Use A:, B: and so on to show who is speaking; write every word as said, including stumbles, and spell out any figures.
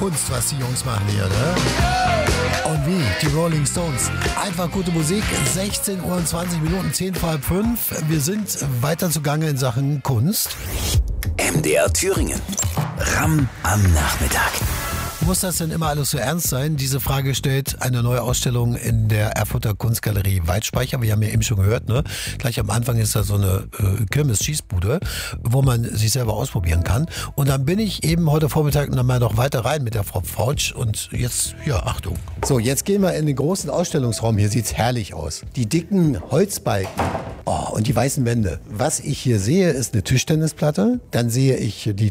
A: Kunst, was die Jungs machen hier, ne? Und wie? Die Rolling Stones. Einfach gute Musik. sechzehn Uhr und zwanzig Minuten, zehn vor halb fünf. Wir sind weiter zugange in Sachen Kunst.
B: M D R Thüringen. Ram am Nachmittag.
A: Muss das denn immer alles so ernst sein? Diese Frage stellt eine neue Ausstellung in der Erfurter Kunstgalerie Weitspeicher. Wir haben ja eben schon gehört, ne? Gleich am Anfang ist da so eine äh, Kirmes-Schießbude, wo man sich selber ausprobieren kann. Und dann bin ich eben heute Vormittag noch mal noch weiter rein mit der Frau Pfautsch. Und jetzt, ja, Achtung. So, jetzt gehen wir in den großen Ausstellungsraum. Hier sieht's herrlich aus. Die dicken Holzbalken. Oh, und die weißen Wände. Was ich hier sehe, ist eine Tischtennisplatte. Dann sehe ich die